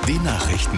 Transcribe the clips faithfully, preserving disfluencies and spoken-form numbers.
Die Nachrichten.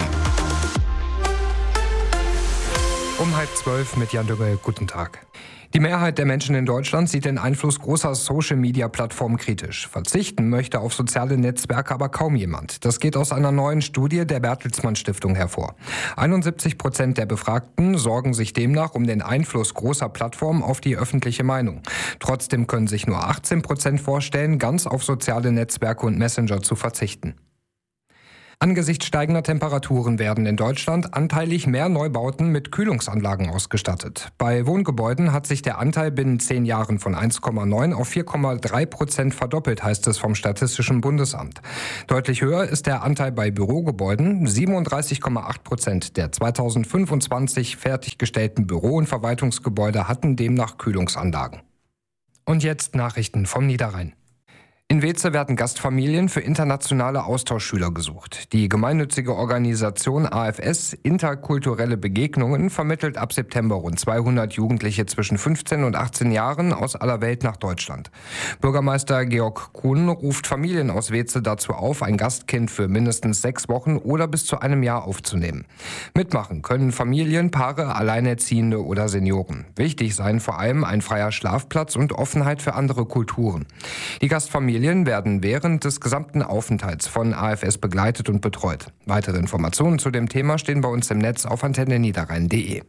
Um halb zwölf mit Jan Düngel. Guten Tag. Die Mehrheit der Menschen in Deutschland sieht den Einfluss großer Social-Media-Plattformen kritisch. Verzichten möchte auf soziale Netzwerke aber kaum jemand. Das geht aus einer neuen Studie der Bertelsmann Stiftung hervor. einundsiebzig Prozent der Befragten sorgen sich demnach um den Einfluss großer Plattformen auf die öffentliche Meinung. Trotzdem können sich nur achtzehn Prozent vorstellen, ganz auf soziale Netzwerke und Messenger zu verzichten. Angesichts steigender Temperaturen werden in Deutschland anteilig mehr Neubauten mit Kühlungsanlagen ausgestattet. Bei Wohngebäuden hat sich der Anteil binnen zehn Jahren von eins Komma neun auf vier Komma drei Prozent verdoppelt, heißt es vom Statistischen Bundesamt. Deutlich höher ist der Anteil bei Bürogebäuden. siebenunddreißig Komma acht Prozent der zweitausendfünfundzwanzig fertiggestellten Büro- und Verwaltungsgebäude hatten demnach Kühlungsanlagen. Und jetzt Nachrichten vom Niederrhein. In Weeze werden Gastfamilien für internationale Austauschschüler gesucht. Die gemeinnützige Organisation A F S Interkulturelle Begegnungen vermittelt ab September rund zweihundert Jugendliche zwischen fünfzehn und achtzehn Jahren aus aller Welt nach Deutschland. Bürgermeister Georg Kuhn ruft Familien aus Weeze dazu auf, ein Gastkind für mindestens sechs Wochen oder bis zu einem Jahr aufzunehmen. Mitmachen können Familien, Paare, Alleinerziehende oder Senioren. Wichtig seien vor allem ein freier Schlafplatz und Offenheit für andere Kulturen. Die Gastfamilien werden während des gesamten Aufenthalts von A F S begleitet und betreut. Weitere Informationen zu dem Thema stehen bei uns im Netz auf antenne niederrhein punkt de.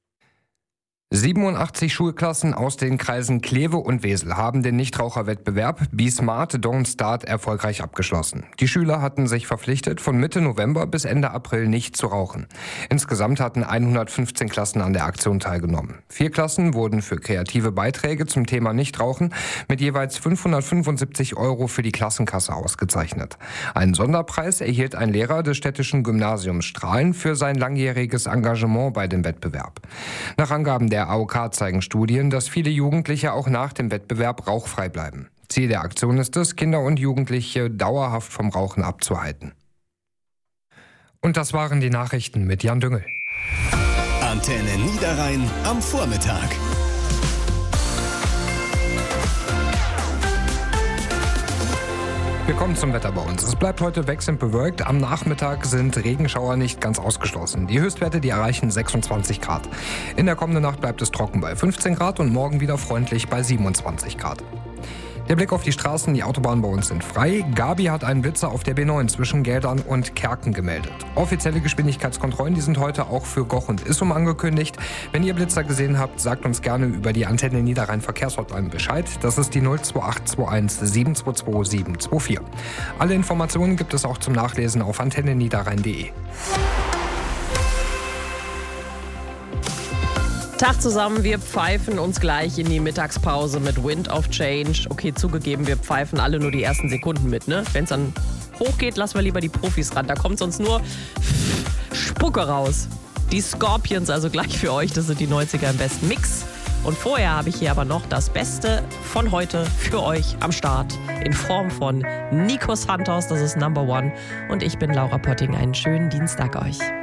siebenundachtzig Schulklassen aus den Kreisen Kleve und Wesel haben den Nichtraucherwettbewerb Be Smart, Don't Start erfolgreich abgeschlossen. Die Schüler hatten sich verpflichtet, von Mitte November bis Ende April nicht zu rauchen. Insgesamt hatten hundertfünfzehn Klassen an der Aktion teilgenommen. Vier Klassen wurden für kreative Beiträge zum Thema Nichtrauchen mit jeweils fünfhundertfünfundsiebzig Euro für die Klassenkasse ausgezeichnet. Einen Sonderpreis erhielt ein Lehrer des städtischen Gymnasiums Strahlen für sein langjähriges Engagement bei dem Wettbewerb. Nach Angaben der A O K zeigen Studien, dass viele Jugendliche auch nach dem Wettbewerb rauchfrei bleiben. Ziel der Aktion ist es, Kinder und Jugendliche dauerhaft vom Rauchen abzuhalten. Und das waren die Nachrichten mit Jan Düngel. Antenne Niederrhein am Vormittag. Wir kommen zum Wetter bei uns. Es bleibt heute wechselnd bewölkt. Am Nachmittag sind Regenschauer nicht ganz ausgeschlossen. Die Höchstwerte, die erreichen sechsundzwanzig Grad. In der kommenden Nacht bleibt es trocken bei fünfzehn Grad und morgen wieder freundlich bei siebenundzwanzig Grad. Der Blick auf die Straßen, die Autobahnen bei uns sind frei. Gabi hat einen Blitzer auf der B neun zwischen Geldern und Kerken gemeldet. Offizielle Geschwindigkeitskontrollen, die sind heute auch für Goch und Issum angekündigt. Wenn ihr Blitzer gesehen habt, sagt uns gerne über die Antenne Niederrhein Verkehrshotline Bescheid. Das ist die null zwei acht zwei eins sieben zwei zwei sieben zwei vier. Alle Informationen gibt es auch zum Nachlesen auf antenne niederrhein punkt de. Tag zusammen, wir pfeifen uns gleich in die Mittagspause mit Wind of Change. Okay, zugegeben, wir pfeifen alle nur die ersten Sekunden mit, ne? Wenn es dann hochgeht, lassen wir lieber die Profis ran. Da kommt sonst nur Spucke raus. Die Scorpions also gleich für euch, das sind die neunziger im besten Mix. Und vorher habe ich hier aber noch das Beste von heute für euch am Start in Form von Nico Santos, das ist Number One. Und ich bin Laura Pötting. Einen schönen Dienstag euch.